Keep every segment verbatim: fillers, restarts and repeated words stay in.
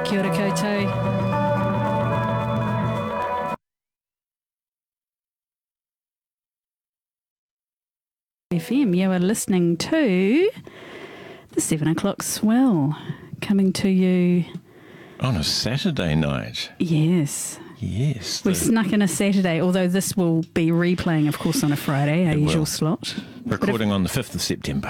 Kia ora koutou. F M, you are listening to the seven o'clock swell, coming to you on a Saturday night. Yes. Yes. We've snuck in a Saturday, although this will be replaying, of course, on a Friday, our usual slot. Recording if, on the fifth of September.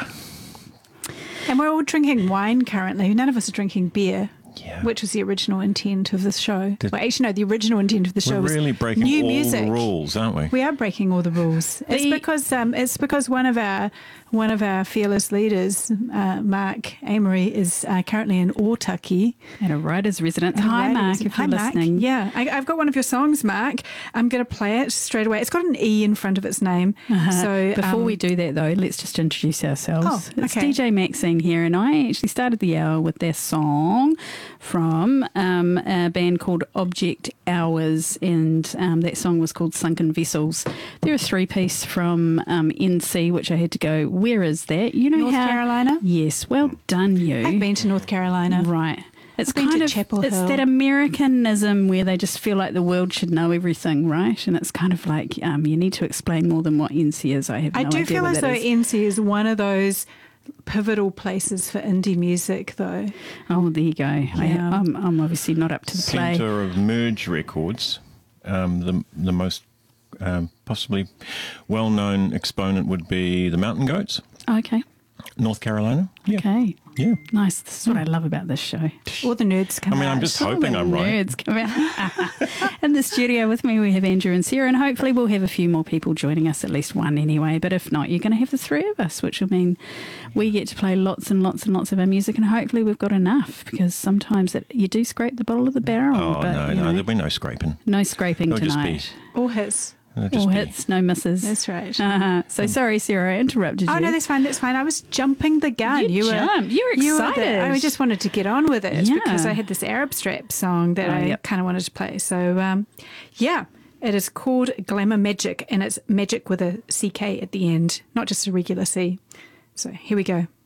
And we're all drinking wine currently. None of us are drinking beer. Yeah. Which was the original intent of this show. Did, well, actually, no, the original intent of the show we're was really breaking new all music. the rules, aren't we? We are breaking all the rules. It's the, because um, it's because one of our one of our fearless leaders, uh, Mark Amory, is uh, currently in Otaki at a writer's residence. Hi, Mark, if Hi, you're Mark. listening. Yeah, I, I've got one of your songs, Mark. I'm going to play it straight away. It's got an E in front of its name. Uh-huh. So before um, we do that, though, let's just introduce ourselves. Oh, okay. It's D J Maxine here, and I actually started the hour with their song from um, a band called Object Hours, and um, that song was called Sunken Vessels. They're a three-piece from um, N C, which I had to go, where is that? You know North how, Carolina? Yes, well done you. I've been to North Carolina. Right. It's I've been kind to of Chapel it's Hill. that Americanism where they just feel like the world should know everything, right? And it's kind of like um, you need to explain more than what N C is. I have no I do idea feel what as that though is. N C is one of those pivotal places for indie music, though. Oh, there you go. Yeah. I, I'm, I'm obviously not up to the play. Centre of Merge Records, um, the the most um, possibly well-known exponent would be the Mountain Goats. Okay. North Carolina. Yeah. Okay. Yeah. Nice. This is what I love about this show. All the nerds come out. I mean, I'm just All hoping the I'm right. nerds come out. In the studio with me, we have Andrew and Sarah, and hopefully we'll have a few more people joining us, at least one anyway. But if not, you're going to have the three of us, which will mean we get to play lots and lots and lots of our music, and hopefully we've got enough, because sometimes it, you do scrape the bottom of the barrel. Oh, but, no, you no, know, there'll be no scraping. no scraping It'll tonight. just be... All hits. All hits, no misses. That's right. Uh-huh. So sorry, Sarah, I interrupted you. Oh, no, that's fine, that's fine. I was jumping the gun. You, you jumped. Were, you were excited. You were the, I just wanted to get on with it Yeah. because I had this Arab Strap song that Oh, I yep. kind of wanted to play. So, um, yeah, it is called Glamour Magic, and it's magic with a C K at the end, not just a regular C. So here we go.